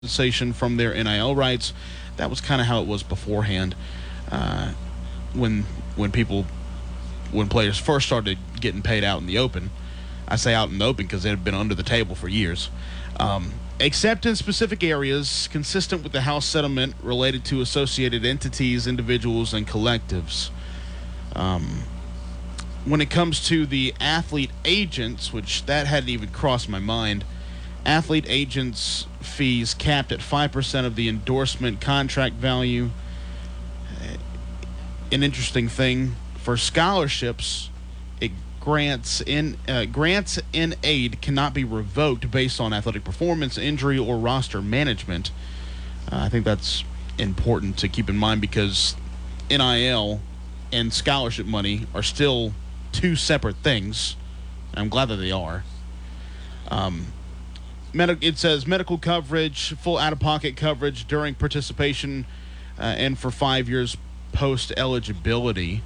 compensation from their NIL rights. That was kind of how it was beforehand, uh, when when people when players first started getting paid out in the open. I say out in the open because they had been under the table for years. Except in specific areas consistent with the House settlement related to associated entities, individuals, and collectives. When it comes to the athlete agents, which that hadn't even crossed my mind, athlete agents' fees capped at 5% of the endorsement contract value. An interesting thing for scholarships, it grants in aid cannot be revoked based on athletic performance, injury, or roster management. I think that's important to keep in mind because NIL and scholarship money are still two separate things. I'm glad that they are. It says medical coverage, full out-of-pocket coverage during participation, and for 5 years post-eligibility.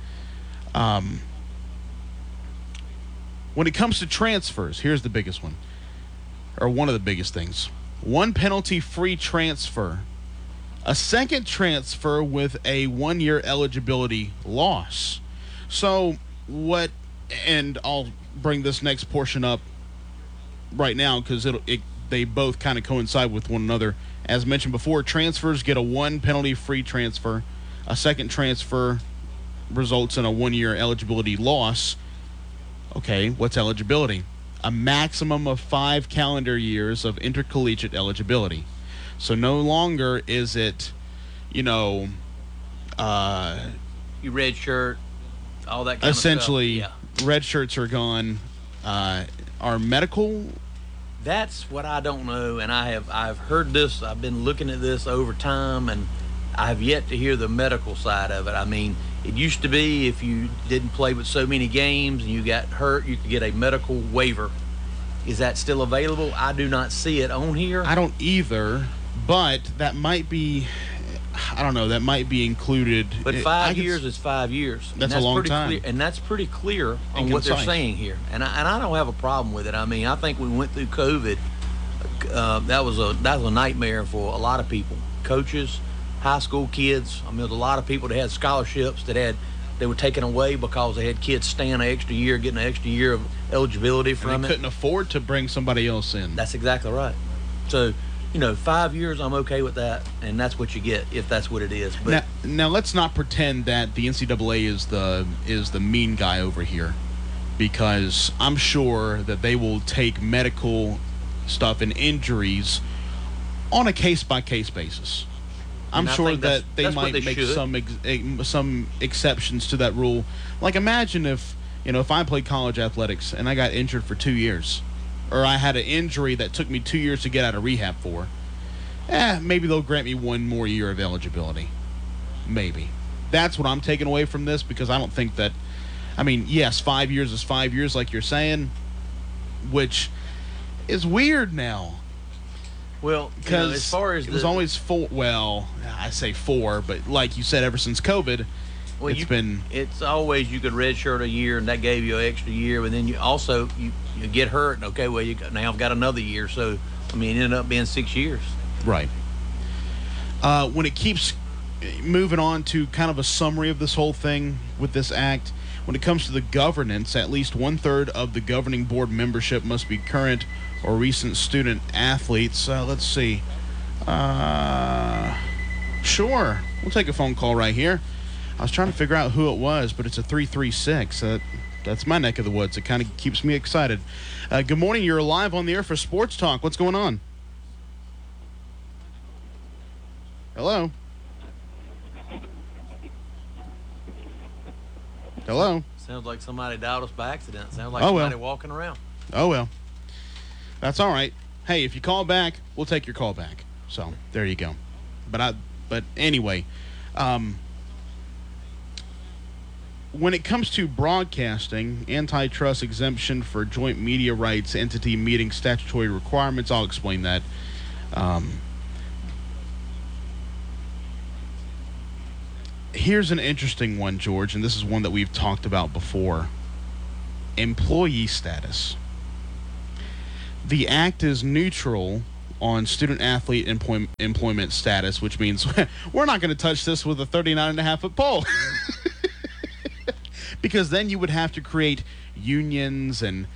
When it comes to transfers, here's the biggest one, or one of the biggest things. One penalty-free transfer. A second transfer with a 1-year eligibility loss. So what, and I'll bring this next portion up right now because they both kind of coincide with one another. As mentioned before, transfers get a 1 penalty-free transfer. A second transfer results in a 1-year eligibility loss. Okay, what's eligibility? A maximum of 5 calendar years of intercollegiate eligibility. So no longer is it, You red shirt, all that kind essentially of stuff. Yeah. red shirts are gone. Our medical, That's what I don't know, and I've heard this. I've been looking at this over time, and I have yet to hear the medical side of it. I mean, it used to be if you didn't play with so many games and you got hurt, you could get a medical waiver. Is that still available? I do not see it on here. I don't either, but that might be, I don't know, that might be included. But 5 years is 5 years. That's a long pretty time. Clear, and that's pretty clear on And what they're concise. saying here. And I don't have a problem with it. I mean, I think we went through COVID. That was a nightmare for a lot of people, coaches, high school kids. I mean, there's a lot of people that had scholarships they were taken away because they had kids staying an extra year, getting an extra year of eligibility from and they it. couldn't afford to bring somebody else in. That's exactly right. So, 5 years, I'm okay with that, and that's what you get if that's what it is. But Now let's not pretend that the NCAA is the mean guy over here, because I'm sure that they will take medical stuff and injuries on a case-by-case basis. I'm And I sure think that they that's what might they make should. some exceptions to that rule. Like imagine if I played college athletics and I got injured for 2 years, or I had an injury that took me 2 years to get out of rehab for. Maybe they'll grant me 1 more year of eligibility. Maybe. That's what I'm taking away from this, because I don't think that. I mean, yes, 5 years is 5 years, like you're saying, which is weird now. well, Because as far as it was always 4. Well, I say 4, but like you said, ever since COVID, it's always you could redshirt a year, and that gave you an extra year. But then you also you get hurt, and okay, well now I've got another year. So I mean, it ended up being 6 years. right. When it keeps moving on to kind of a summary of this whole thing with this act, when it comes to the governance, at least 1/3 of the governing board membership must be current or recent student athletes. Let's see. Sure. We'll take a phone call right here. I was trying to figure out who it was, but it's a 336. That's my neck of the woods. It kind of keeps me excited. Good morning. You're live on the air for Sports Talk. What's going on? Hello? Hello? Sounds like somebody dialed us by accident. Sounds like Oh, well. somebody walking around. Oh, well. That's all right. Hey, if you call back, we'll take your call back. So, there you go. But anyway, when it comes to broadcasting, antitrust exemption for joint media rights entity meeting statutory requirements, I'll explain that. Here's an interesting one, George, and this is one that we've talked about before. Employee status. The act is neutral on student athlete employment status, which means we're not going to touch this with a 39.5-foot pole. Because then you would have to create unions and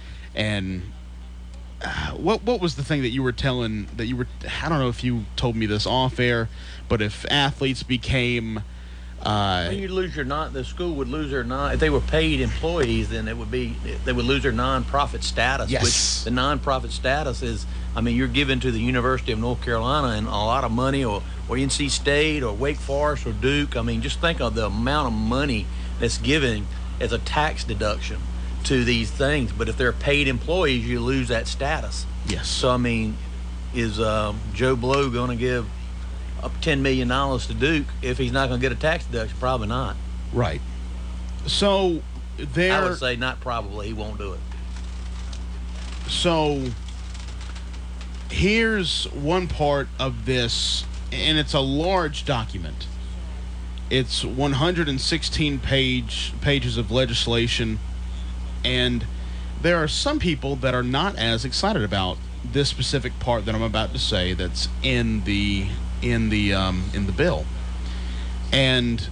what was the thing that you were telling that you were, I don't know if you told me this off air, but if athletes became You'd lose your the school would lose their if they were paid employees, then they would lose their nonprofit status. Yes. Which the nonprofit status is, I mean, you're given to the University of North Carolina and a lot of money, or NC State or Wake Forest or Duke. I mean, just think of the amount of money that's given as a tax deduction to these things. But if they're paid employees, you lose that status. Yes. So I mean, is Joe Blow going to give up $10 million to Duke if he's not going to get a tax deduction? Probably not. Right. So I would say not probably. He won't do it. So here's one part of this, and it's a large document. It's 116 pages of legislation, and there are some people that are not as excited about this specific part that I'm about to say that's in the bill. And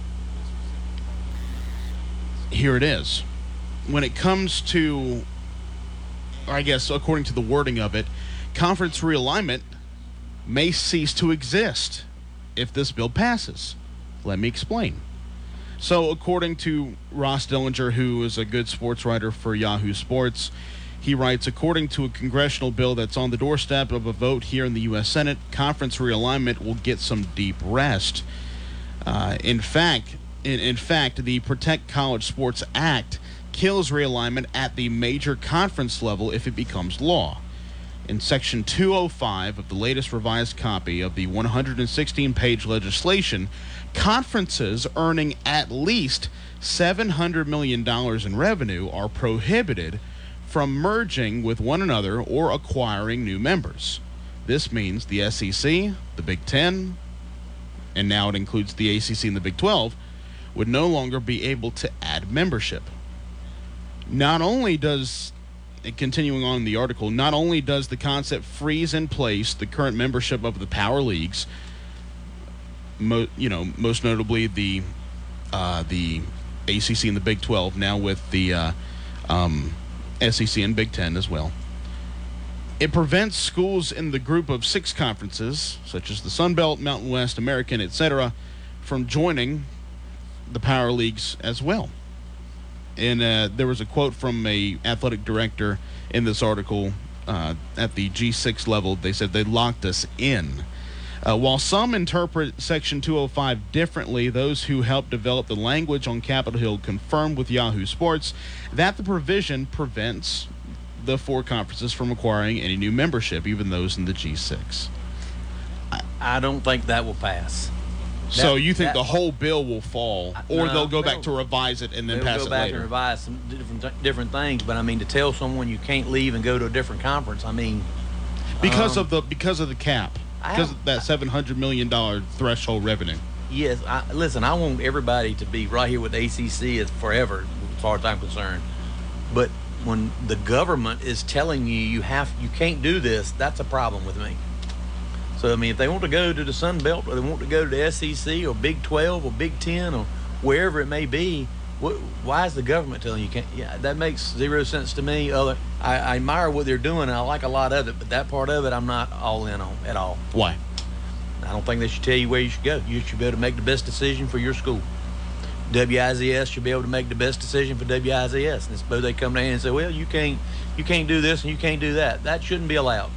here it is. When it comes to, or I guess according to the wording of it, conference realignment may cease to exist if this bill passes. Let me explain. So according to Ross Dillinger, who is a good sports writer for Yahoo Sports, he writes, according to a congressional bill that's on the doorstep of a vote here in the U.S. Senate, conference realignment will get some deep rest. In fact, the Protect College Sports Act kills realignment at the major conference level if it becomes law. In Section 205 of the latest revised copy of the 116-page legislation, conferences earning at least $700 million in revenue are prohibited from merging with one another or acquiring new members. This means the SEC, the Big Ten, and now it includes the ACC and the Big 12, would no longer be able to add membership. Not only does, continuing on in the article, not only does the concept freeze in place the current membership of the power leagues, most notably the ACC and the Big 12, now with the SEC and Big Ten as well. It prevents schools in the group of 6 conferences, such as the Sun Belt, Mountain West, American, etc., from joining the power leagues as well. And there was a quote from a athletic director in this article at the G6 level. They said they locked us in. While some interpret Section 205 differently, those who helped develop the language on Capitol Hill confirmed with Yahoo Sports that the provision prevents the 4 conferences from acquiring any new membership, even those in the G6. I don't think that will pass. So you think the whole bill will fall, or No, they'll go back to revise it and then pass it later? They'll go back and revise some different things, but I mean, to tell someone you can't leave and go to a different conference, I mean, because of the cap, because of that $700 million threshold revenue. Yes, listen, I want everybody to be right here with the ACC forever, as far as I'm concerned. But when the government is telling you you can't do this, that's a problem with me. So I mean, if they want to go to the Sun Belt, or they want to go to the SEC or Big 12 or Big 10 or wherever it may be, why is the government telling you can't? Yeah, that makes zero sense to me. I admire what they're doing, and I like a lot of it, but that part of it I'm not all in on at all. Why? I don't think they should tell you where you should go. You should be able to make the best decision for your school. WIZS should be able to make the best decision for WIZS. And suppose they come down and say, well, you can't do this and you can't do that. That shouldn't be allowed.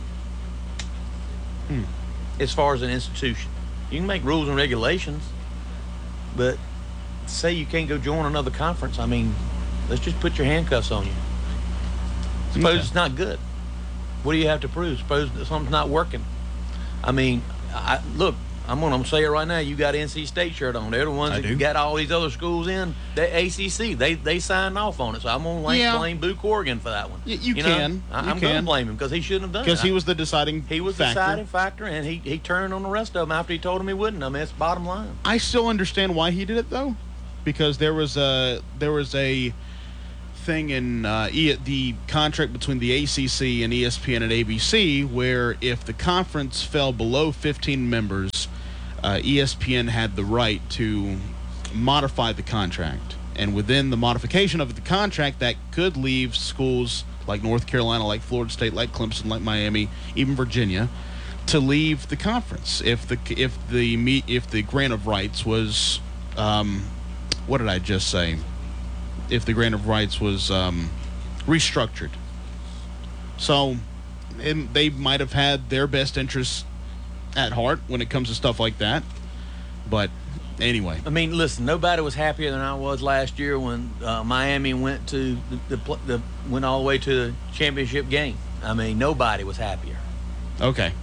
As far as an institution, you can make rules and regulations, but say you can't go join another conference. I mean, let's just put your handcuffs on you. Suppose it's not good. What do you have to prove? Suppose something's not working. I mean, look, I'm going to say it right now. You got NC State shirt on. They're the ones that got all these other schools in. The ACC, they signed off on it. So I'm going to blame Boo Corrigan for that one. You can. I'm going to blame him because he shouldn't have done it. Because he was the deciding factor. He was the deciding factor, and he turned on the rest of them after he told him he wouldn't. I mean, it's bottom line. I still understand why he did it, though, because there was a thing in the contract between the ACC and ESPN and ABC where if the conference fell below 15 members, ESPN had the right to modify the contract. And within the modification of the contract, that could leave schools like North Carolina, like Florida State, like Clemson, like Miami, even Virginia, to leave the conference if the grant of rights was what did I just say? If the grant of rights was restructured. So they might have had their best interests at heart when it comes to stuff like that. But anyway. I mean, listen, nobody was happier than I was last year when Miami went to went all the way to the championship game. I mean, nobody was happier. Okay.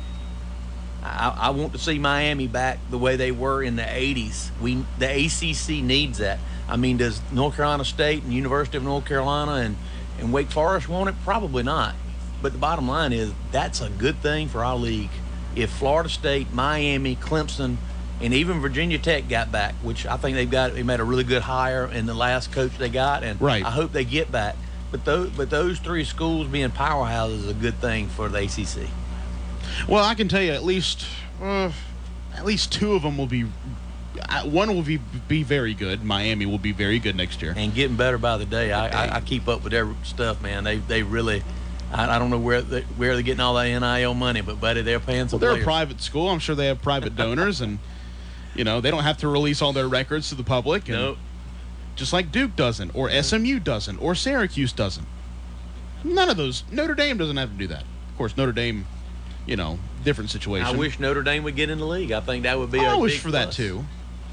I want to see Miami back the way they were in the 80s. The ACC needs that. I mean, does North Carolina State and University of North Carolina and Wake Forest want it? Probably not. But the bottom line is that's a good thing for our league. If Florida State, Miami, Clemson, and even Virginia Tech got back, which I think they made a really good hire in the last coach they got, and right. I hope they get back. But those three schools being powerhouses is a good thing for the ACC. Well, I can tell you at least two of them will be. One will be very good. Miami will be very good next year, and getting better by the day. I keep up with their stuff, man. They really. I don't know where they're getting all that NIL money, but buddy, they're paying some. Well, they're players. a private school. I'm sure they have private donors, and they don't have to release all their records to the public. And nope. Just like Duke doesn't, or SMU doesn't, or Syracuse doesn't. None of those. Notre Dame doesn't have to do that. Of course, Notre Dame. Different situation. I wish Notre Dame would get in the league. I think that would be I a wish big for plus. that too.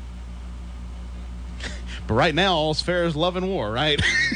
But right now, all's fair is love and war, right?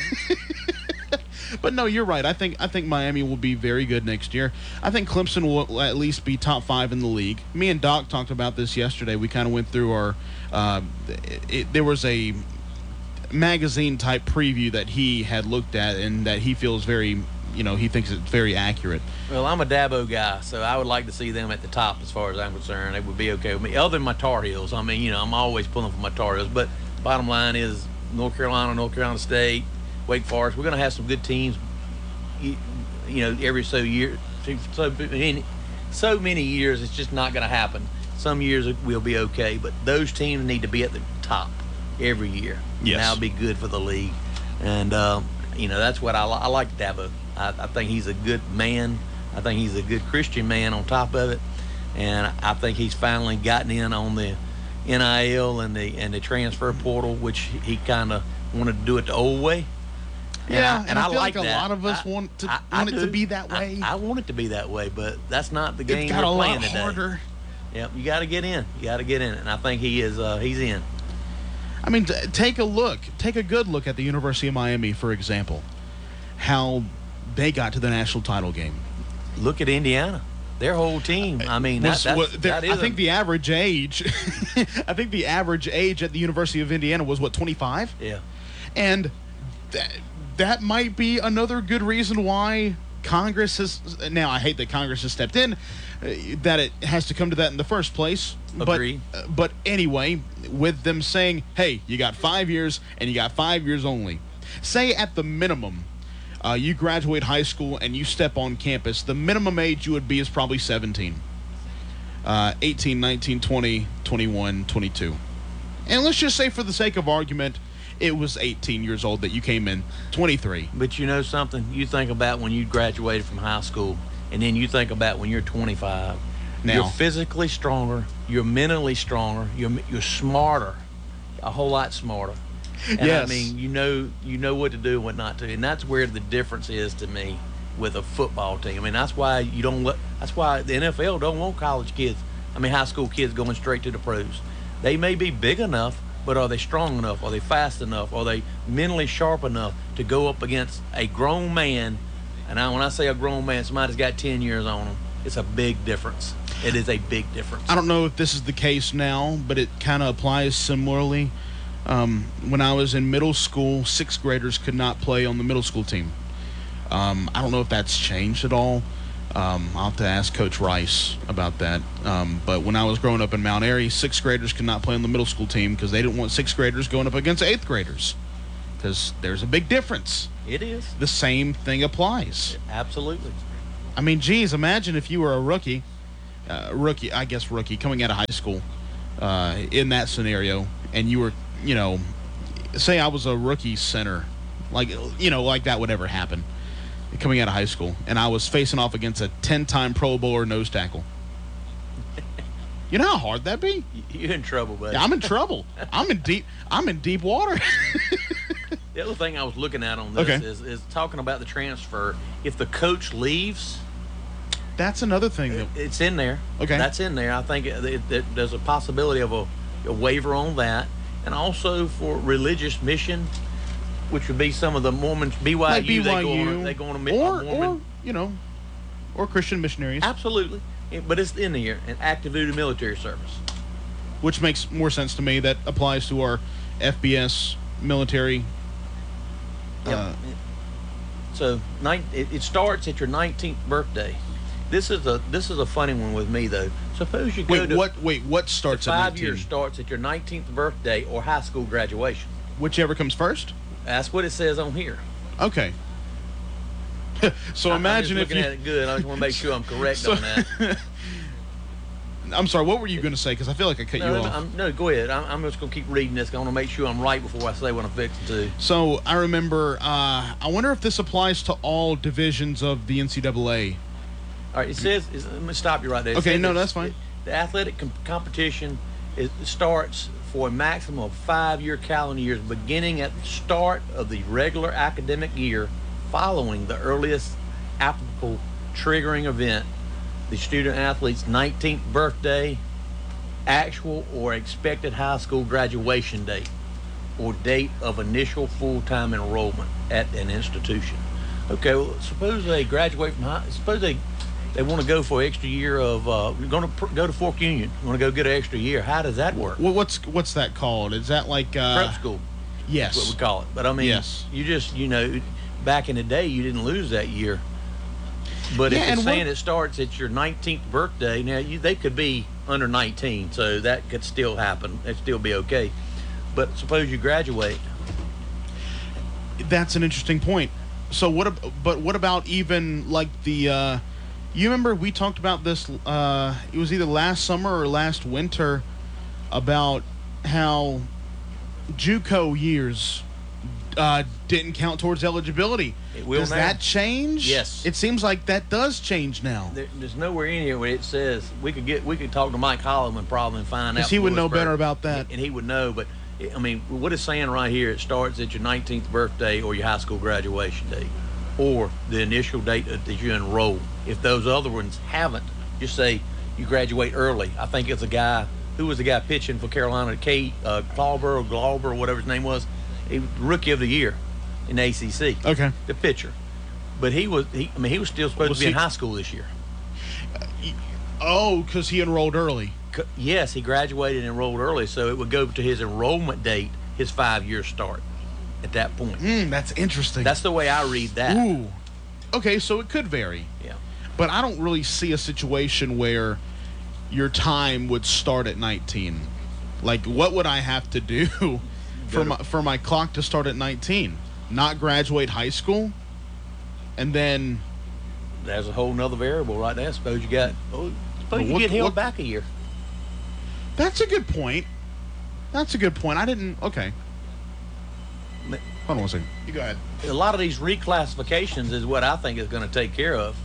But no, you're right. I think Miami will be very good next year. I think Clemson will at least be top 5 in the league. Me and Doc talked about this yesterday. We kind of went through our. There was a magazine type preview that he had looked at and that he feels very. He thinks it's very accurate. Well, I'm a Dabo guy, so I would like to see them at the top as far as I'm concerned. It would be okay with me. Other than my Tar Heels. I mean, I'm always pulling for my Tar Heels. But bottom line is North Carolina State, Wake Forest. We're going to have some good teams, every so many years. It's just not going to happen. Some years we'll be okay, but those teams need to be at the top every year. Yes. And that'll be good for the league. And, that's what I like Dabo. I think he's a good man. I think he's a good Christian man on top of it. And I think he's finally gotten in on the NIL and the transfer portal, which he kind of wanted to do it the old way. And I feel like that. a lot of us want it to be that way. I want it to be that way, but that's not the game we're playing today. Harder. Yep, you got to get in. And I think he is. He's in. I mean, take a good look at the University of Miami, for example. How they got to the national title game. Look at Indiana. Their whole team. I mean, I think the average age at the University of Indiana was 25? Yeah. And that might be another good reason why Congress has now I hate that Congress has stepped in that it has to come to that in the first place. Agreed. But anyway, with them saying, "Hey, you got 5 years and you got 5 years only." Say at the minimum you graduate high school and you step on campus, the minimum age you would be is probably 17. 18, 19, 20, 21, 22. And let's just say for the sake of argument, it was 18 years old that you came in, 23. But you know something? You think about when you graduated from high school, and then you think about when you're 25. Now, you're physically stronger, you're mentally stronger, you're smarter, a whole lot smarter. And yes. I mean, you know what to do and what not to, and that's where the difference is to me with a football team. I mean, that's why the NFL don't want high school kids going straight to the pros. They may be big enough, but are they strong enough? Are they fast enough? Are they mentally sharp enough to go up against a grown man? And when I say a grown man, somebody's got 10 years on them. It's a big difference. It is a big difference. I don't know if this is the case now, but it kind of applies similarly. When I was in middle school, 6th graders could not play on the middle school team. I don't know if that's changed at all. I'll have to ask Coach Rice about that. But when I was growing up in Mount Airy, 6th graders could not play on the middle school team because they didn't want 6th graders going up against 8th graders. because there's a big difference. It is. The same thing applies. Absolutely. I mean, geez, imagine if you were a rookie, coming out of high school, in that scenario, and you were, say I was a rookie center, like that would ever happen, coming out of high school, and I was facing off against a 10-time Pro Bowler nose tackle. You know how hard that'd be? You're in trouble, buddy. Yeah, I'm in trouble. I'm in deep water. The other thing I was looking at on this is talking about the transfer. If the coach leaves, that's another thing. It's in there. Okay. That's in there. I think there's a possibility of a waiver on that. And also for religious mission, which would be some of the Mormons, BYU, like BYU they go on a Mormon. Or Christian missionaries. Absolutely. But it's in here, an active duty military service. Which makes more sense to me. That applies to our FBS military. So it starts at your 19th birthday. This is a funny one with me though. Suppose you go what starts at 19? 5 years starts at your 19th birthday or high school graduation. Whichever comes first? That's what it says on here. Okay. So imagine if you looking at it good. I just want to make sure I'm correct on that. I'm sorry, what were you going to say? Because I feel like I cut you off. No, go ahead. I'm just going to keep reading this. I want to make sure I'm right before I say what I'm fixing to. So I remember, I wonder if this applies to all divisions of the NCAA. All right, it says, let me stop you right there. Okay, no, that's fine. The athletic competition starts for a maximum of 5-year calendar years, beginning at the start of the regular academic year, following the earliest applicable triggering event, the student athlete's 19th birthday, actual or expected high school graduation date, or date of initial full-time enrollment at an institution. Okay, well, suppose they graduate from suppose they want to go for an extra year of, you're going to go to Fork Union, you want to go get an extra year. How does that work? Well, what's that called? Is that like... prep school. Yes. That's what we call it. But I mean, yes. You just, back in the day, you didn't lose that year. But if it's saying it starts at your 19th birthday, now they could be under 19, so that could still happen. It'd still be okay. But suppose you graduate. That's an interesting point. So what about even like the... you remember we talked about this, it was either last summer or last winter, about how JUCO years didn't count towards eligibility. It will Does now. that change? Yes. It seems like that does change now. There's nowhere in here where it says we could talk to Mike Holloman probably and find out. Because he would know better about that. And he would know, but I mean, what it's saying right here, it starts at your 19th birthday or your high school graduation date, or the initial date that you enroll. If those other ones haven't, just say you graduate early. I think it's a guy, who was the guy pitching for Carolina, Glauber, whatever his name was. He was rookie of the year in the ACC. Okay. The pitcher. But he was still supposed to be in high school this year. Because he enrolled early. Yes, he graduated and enrolled early, so it would go to his enrollment date, his 5-year start at that point. That's interesting. That's the way I read that. Ooh. Okay, so it could vary. Yeah. But I don't really see a situation where your time would start at 19. Like, what would I have to do for my clock to start at 19? Not graduate high school? And then... There's a whole nother variable right there. Suppose you get held back a year. That's a good point. I didn't... Okay. Hold on one second. You go ahead. A lot of these reclassifications is what I think is going to take care of.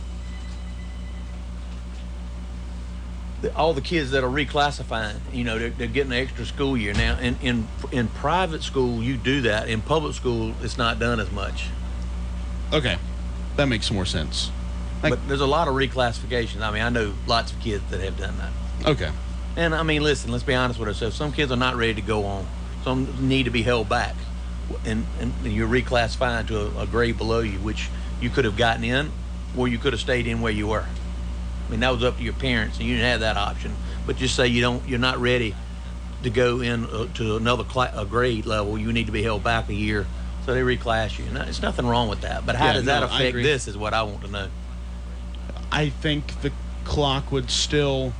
All the kids that are reclassifying, they're getting an extra school year. Now, in private school, you do that. In public school, it's not done as much. Okay. That makes more sense. But there's a lot of reclassifications. I mean, I know lots of kids that have done that. Okay. And, I mean, listen, let's be honest with ourselves. Some kids are not ready to go on. Some need to be held back. And you're reclassifying to a grade below you, which you could have gotten in, or you could have stayed in where you were. I mean, that was up to your parents, and you didn't have that option. But just say you're not ready to go in to another grade level. You need to be held back a year, so they reclass you. Now, there's nothing wrong with that. But how does that affect this is what I want to know. I think the clock would still...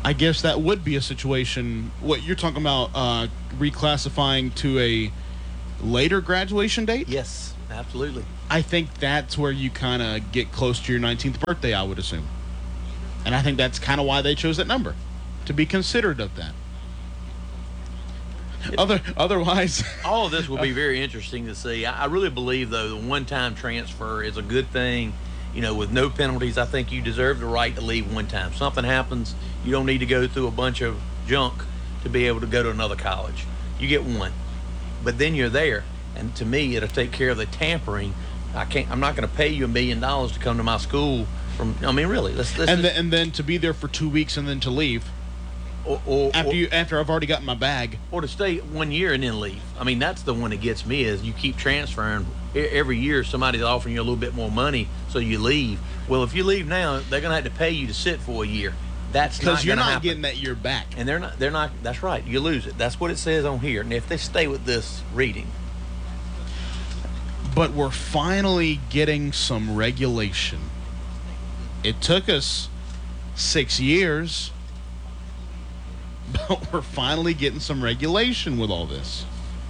I guess that would be a situation. What you're talking about, reclassifying to a later graduation date? Yes, absolutely. I think that's where you kind of get close to your 19th birthday, I would assume. And I think that's kind of why they chose that number, to be considerate of that. Otherwise, all of this will be very interesting to see. I really believe, though, the one-time transfer is a good thing. You know, with no penalties, I think you deserve the right to leave one time. Something happens, you don't need to go through a bunch of junk to be able to go to another college. You get one, but then you're there, and to me, it'll take care of the tampering. I'm not going to pay you $1 million to come to my school. Really, and then to be there for 2 weeks and then to leave. After I've already gotten my bag, or to stay 1 year and then leave. I mean, that's the one that gets me, is you keep transferring every year. Somebody's offering you a little bit more money, so you leave. Well, if you leave now, they're going to have to pay you to sit for a year. That's because you're not getting that year back, and they're not. That's right. You lose it. That's what it says on here. And if they stay with this reading, but we're finally getting some regulation. It took us 6 years. But we're finally getting some regulation with all this.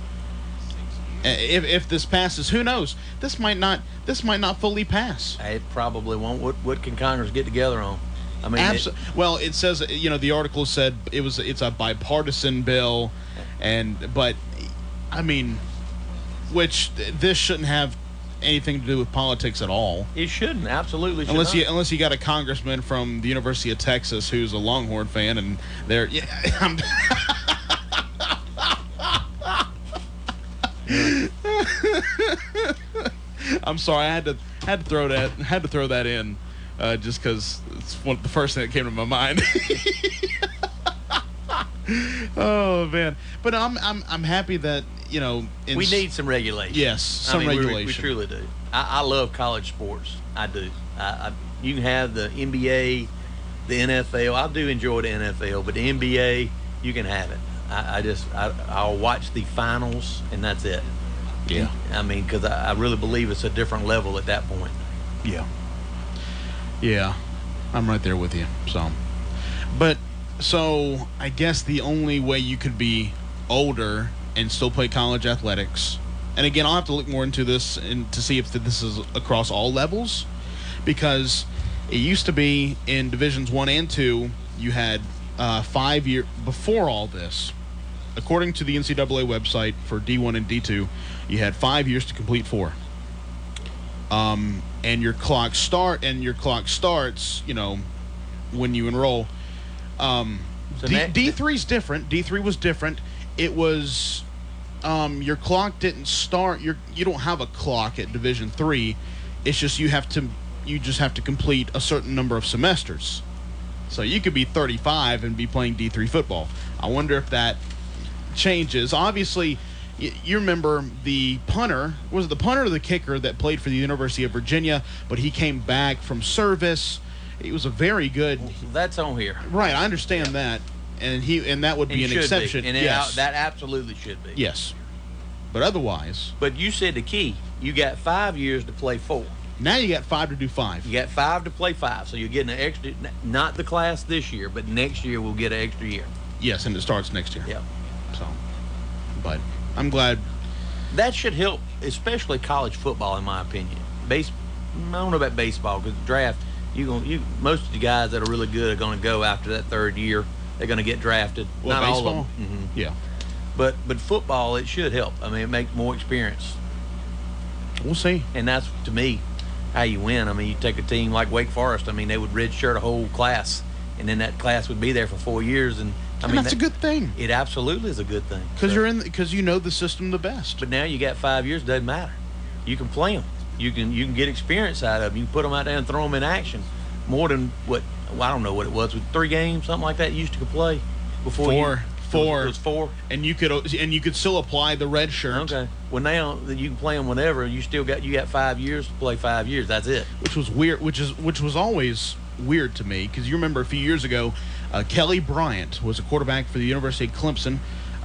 If this passes, who knows? This might not fully pass. It probably won't. What can Congress get together on? I mean, well, it says, the article said it's a bipartisan bill, but I mean, which this shouldn't have anything to do with politics at all. It shouldn't. Absolutely should unless you got a congressman from the University of Texas who's a Longhorn fan, and they're I'm sorry, I had to throw that in just because it's the first thing that came to my mind. Oh man, but I'm happy that we need some regulation. Yes, some regulation. We truly do. I love college sports. I do. You can have the NBA, the NFL. I do enjoy the NFL, but the NBA, you can have it. I'll watch the finals, and that's it. Yeah. I mean, because I really believe it's a different level at that point. Yeah. Yeah, I'm right there with you. So I guess the only way you could be older and still play college athletics, and again, I'll have to look more into this and to see if this is across all levels, because it used to be in Divisions 1 and 2, you had 5 years before all this. According to the NCAA website for D1 and D2, you had 5 years to complete 4. And your clock starts, when you enroll. D3's different. D3 was different. It was your clock didn't start. You don't have a clock at Division 3. It's just you just have to complete a certain number of semesters. So you could be 35 and be playing D3 football. I wonder if that changes. Obviously, you remember the punter. Was it the punter or the kicker that played for the University of Virginia, but he came back from service? He was a very good. That's on here. Right, I understand that, and that would be an exception. And yes, that absolutely should be. Yes, but otherwise. But you said the key. You got 5 years to play 4. Now you got 5 to do 5. You got 5 to play 5, so you're getting an extra. Not the class this year, but next year we'll get an extra year. Yes, and it starts next year. Yeah. So, but I'm glad. That should help, especially college football, in my opinion. I don't know about baseball, because the draft. Most of the guys that are really good are going to go after that third year. They're going to get drafted. Well, not baseball? all of them. Mm-hmm. Yeah. But football, it should help. I mean, it makes more experience. We'll see. And that's, to me, how you win. I mean, you take a team like Wake Forest. I mean, they would redshirt a whole class, and then that class would be there for 4 years. And that's a good thing. It absolutely is a good thing. Because you know the system the best. But now you got 5 years. Doesn't matter. You can play them. You can get experience out of them. You can put them out there and throw them in action. More than I don't know what it was, with 3 games, something like that. You used to play before. 4. It was 4. And you could still apply the red shirt. Okay. Well, now you can play them whenever. You got 5 years to play 5 years. That's it. Which was weird. Which was always weird to me, because you remember a few years ago, Kelly Bryant was a quarterback for the University of Clemson.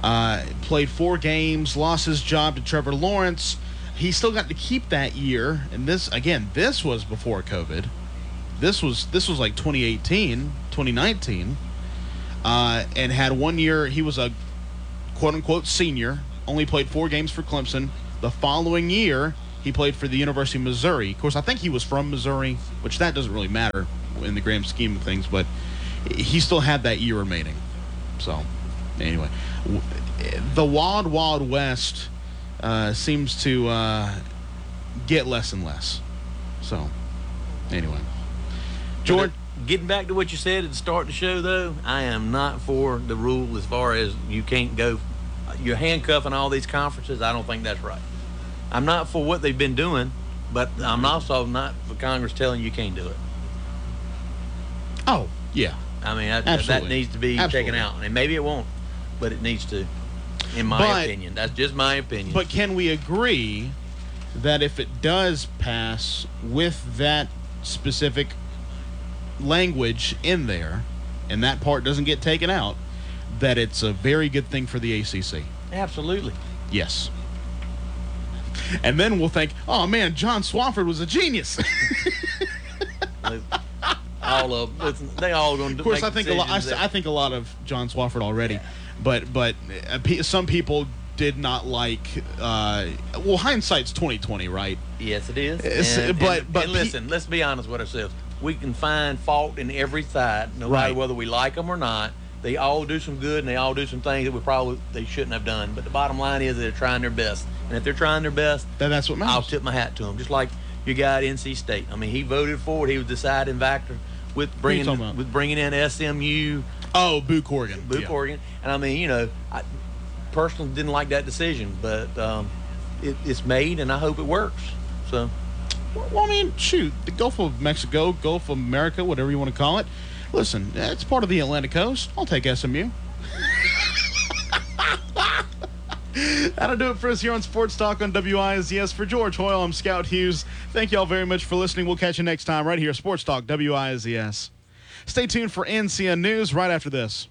Played 4 games, lost his job to Trevor Lawrence. He still got to keep that year, and this was before COVID. This was like 2018, 2019. and had 1 year. He was a quote-unquote senior, only played 4 games for Clemson. The following year, he played for the University of Missouri. Of course, I think he was from Missouri, which that doesn't really matter in the grand scheme of things, but he still had that year remaining. So, anyway, the Wild Wild West seems to get less and less. So, anyway. George? Getting back to what you said at the start of the show, though, I am not for the rule as far as you can't go. You're handcuffing all these conferences. I don't think that's right. I'm not for what they've been doing, but I'm also not for Congress telling you can't do it. Oh, yeah. I mean, that needs to be taken out. And maybe it won't, but it needs to, in my opinion. That's just my opinion. But can we agree that if it does pass with that specific language in there, and that part doesn't get taken out, that it's a very good thing for the ACC? Absolutely. Yes. And then we'll think, oh man, John Swofford was a genius. All of them, they all going to. Of course, I think a lot of John Swofford already, but some people did not like. Well, hindsight's 20/20, right? Yes, it is. But listen, let's be honest with ourselves. We can find fault in every side, no matter whether we like them or not. They all do some good, and they all do some things that they shouldn't have done. But the bottom line is they're trying their best, and if they're trying their best, then that's what matters. I'll tip my hat to them. Just like your guy at NC State. I mean, he voted for it. He was the deciding factor with bringing in SMU. Oh, Boo Corrigan. Corrigan. And I mean, I personally didn't like that decision, but it's made, and I hope it works. So. Well, I mean, shoot, the Gulf of Mexico, Gulf of America, whatever you want to call it. Listen, it's part of the Atlantic Coast. I'll take SMU. That'll do it for us here on Sports Talk on WISDS. For George Hoyle, I'm Scout Hughes. Thank you all very much for listening. We'll catch you next time right here, Sports Talk, WISDS. Stay tuned for NCN News right after this.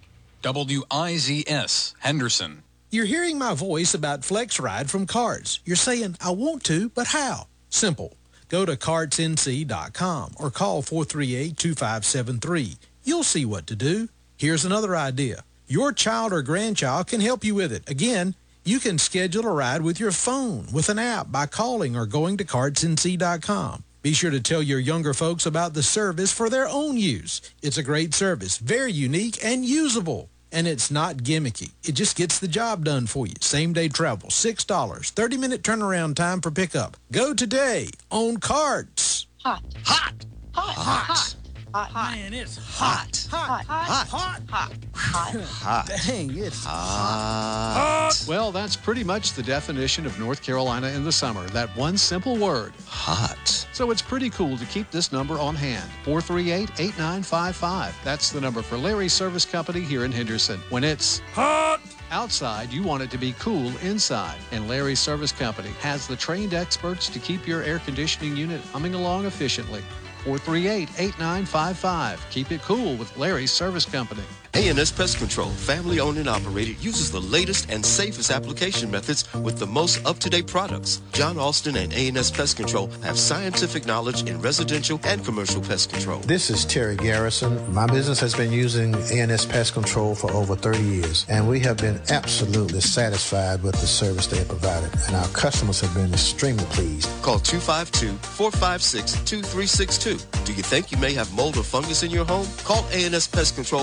WIZS, Henderson. You're hearing my voice about FlexRide from Carts. You're saying, I want to, but how? Simple. Go to cartsnc.com or call 438-2573. You'll see what to do. Here's another idea. Your child or grandchild can help you with it. Again, you can schedule a ride with your phone with an app by calling or going to cartsnc.com. Be sure to tell your younger folks about the service for their own use. It's a great service, very unique and usable. And it's not gimmicky. It just gets the job done for you. Same-day travel, $6, 30-minute turnaround time for pickup. Go today on Carts. Hot. Hot. Hot. Hot. Hot. Man, it's hot. Hot. Hot. Hot. Hot. Hot. Dang, it's Hot. Well, that's pretty much the definition of North Carolina in the summer. That one simple word. Hot. So it's pretty cool to keep this number on hand. 438-8955. That's the number for Larry's Service Company here in Henderson. When it's hot outside, you want it to be cool inside. And Larry's Service Company has the trained experts to keep your air conditioning unit humming along efficiently. 438-8955. Keep it cool with Larry's Service Company. A&S Pest Control, family owned and operated, uses the latest and safest application methods with the most up-to-date products. John Alston and A&S Pest Control have scientific knowledge in residential and commercial pest control. This is Terry Garrison. My business has been using A&S Pest Control for over 30 years, and we have been absolutely satisfied with the service they have provided, and our customers have been extremely pleased. Call 252-456-2362. Do you think you may have mold or fungus in your home? Call A&S Pest Control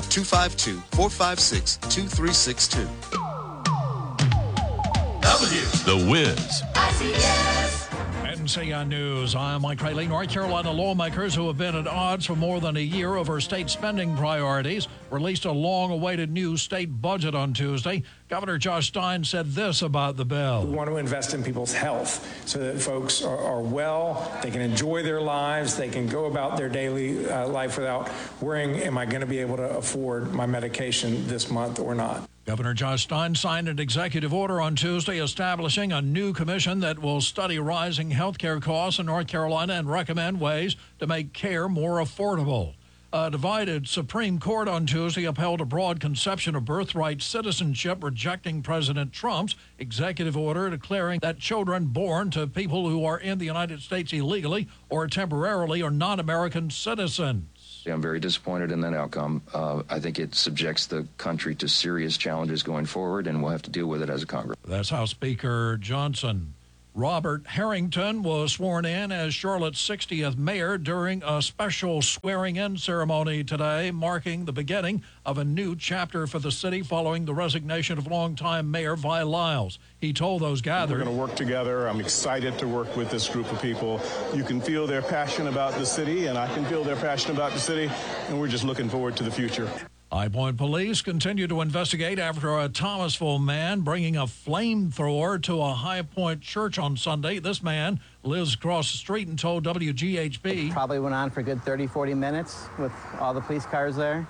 252-456-2362. The Wiz. NCN News. I'm Mike Rayleigh. North Carolina lawmakers who have been at odds for more than a year over state spending priorities released a long-awaited new state budget on Tuesday. Governor Josh Stein said this about the bill. We want to invest in people's health so that folks are well, they can enjoy their lives, they can go about their daily life without worrying, am I going to be able to afford my medication this month or not? Governor Josh Stein signed an executive order on Tuesday establishing a new commission that will study rising health care costs in North Carolina and recommend ways to make care more affordable. A divided Supreme Court on Tuesday upheld a broad conception of birthright citizenship, rejecting President Trump's executive order declaring that children born to people who are in the United States illegally or temporarily are non-American citizens. I'm very disappointed in that outcome. I think it subjects the country to serious challenges going forward, and we'll have to deal with it as a Congress. That's House Speaker Johnson. Robert Harrington was sworn in as Charlotte's 60th mayor during a special swearing-in ceremony today, marking the beginning of a new chapter for the city following the resignation of longtime Mayor Vi Lyles. He told those gathered, "We're going to work together. I'm excited to work with this group of people. You can feel their passion about the city, and I can feel their passion about the city, and we're just looking forward to the future." High Point police continue to investigate after a Thomasville man bringing a flamethrower to a High Point church on Sunday. This man lives across the street and told WGHB. It probably went on for a good 30, 40 minutes with all the police cars there.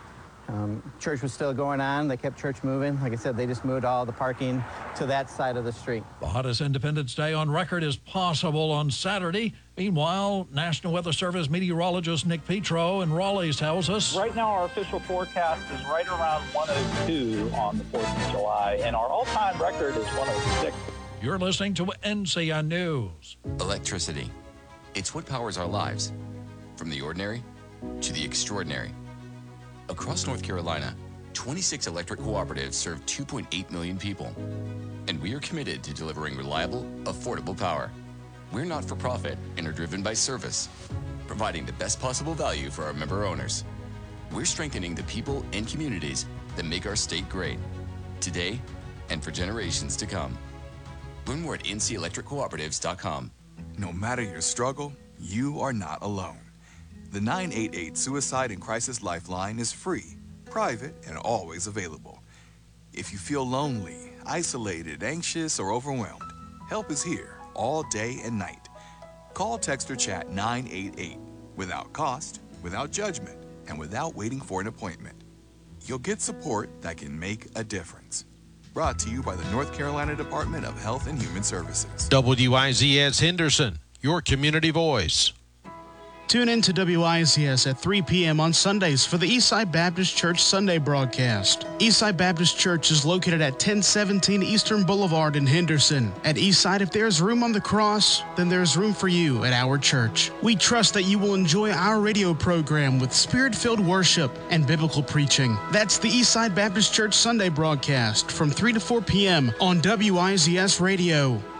Church was still going on. They kept church moving. Like I said, they just moved all the parking to that side of the street. The hottest Independence Day on record is possible on Saturday. Meanwhile, National Weather Service meteorologist Nick Petro in Raleigh tells us. Right now, our official forecast is right around 102 on the 4th of July, and our all-time record is 106. You're listening to NCN News. Electricity. It's what powers our lives, from the ordinary to the extraordinary. Across North Carolina, 26 electric cooperatives serve 2.8 million people. And we are committed to delivering reliable, affordable power. We're not for profit and are driven by service, providing the best possible value for our member owners. We're strengthening the people and communities that make our state great, today and for generations to come. Learn more at ncelectriccooperatives.com. No matter your struggle, you are not alone. The 988 Suicide and Crisis Lifeline is free, private, and always available. If you feel lonely, isolated, anxious, or overwhelmed, help is here all day and night. Call, text, or chat 988 without cost, without judgment, and without waiting for an appointment. You'll get support that can make a difference. Brought to you by the North Carolina Department of Health and Human Services. WIZS Henderson, your community voice. Tune in to WIZS at 3 p.m. on Sundays for the Eastside Baptist Church Sunday broadcast. Eastside Baptist Church is located at 1017 Eastern Boulevard in Henderson. At Eastside, if there's room on the cross, then there's room for you at our church. We trust that you will enjoy our radio program with spirit-filled worship and biblical preaching. That's the Eastside Baptist Church Sunday broadcast from 3 to 4 p.m. on WIZS Radio.